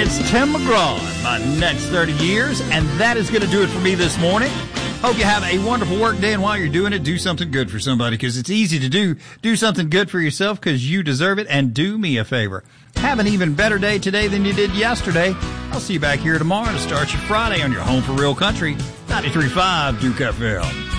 It's Tim McGraw, my next 30 years, and that is going to do it for me this morning. Hope you have a wonderful work day, and while you're doing it, do something good for somebody, because it's easy to do something good for yourself because you deserve it, and do me a favor. Have an even better day today than you did yesterday. I'll see you back here tomorrow to start your Friday on your home for real country, 93.5 Duke FM.